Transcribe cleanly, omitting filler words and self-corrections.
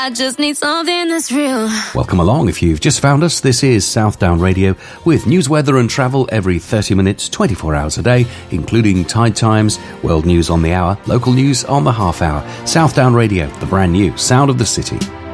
I just need something that's real. Welcome along if you've just found us. This is Southdown Radio with news, weather and travel every 30 minutes, 24 hours a day, including tide times, world news on the hour, local news on the half hour. Southdown Radio, the brand new sound of the city.